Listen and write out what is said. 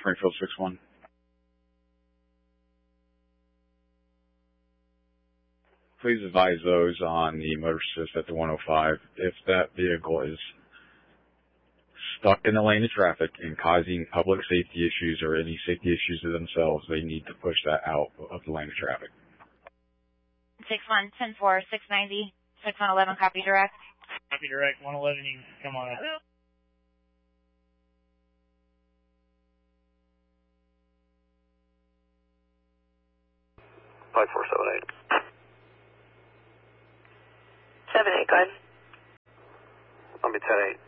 Springfield 6-1. Please advise those on the motor assist at the 105 if that vehicle is stuck in the lane of traffic and causing public safety issues or any safety issues to themselves, they need to push that out of the lane of traffic. 6-1, 10-4, 690, 6-111, copy direct. Copy direct, 111, you come on up. 5478. 78, go ahead. I'll be 10-8.